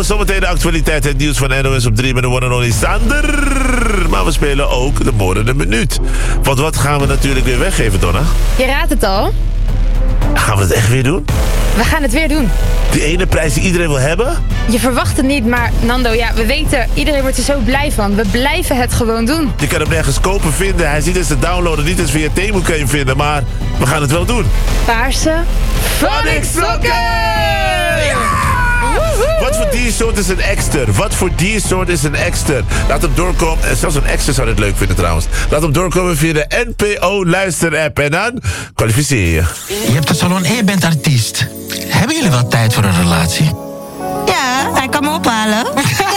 zometeen de actualiteit en nieuws van NOS op 3 met de one and only Sander. Maar we spelen ook de morrende minuut. Want wat gaan we natuurlijk weer weggeven, Donna? Je raadt het al. Gaan we het echt weer doen? We gaan het weer doen. Die ene prijs die iedereen wil hebben? Je verwacht het niet, maar Nando, ja, we weten, iedereen wordt er zo blij van. We blijven het gewoon doen. Je kan hem nergens kopen vinden. Hij is niet eens te downloaden, niet eens via Temu kan je hem vinden. Maar we gaan het wel doen. Paarse Phonics sokken! Ja! Wat voor diersoort is een ekster? Wat voor diersoort is een ekster? Laat hem doorkomen. En zelfs een ekster zou dit leuk vinden trouwens. Laat hem doorkomen via de NPO luisterapp. En dan kwalificeer je. Je hebt de Salon E, bent artiest. Hebben jullie wel tijd voor een relatie? Ja, hij kan me ophalen.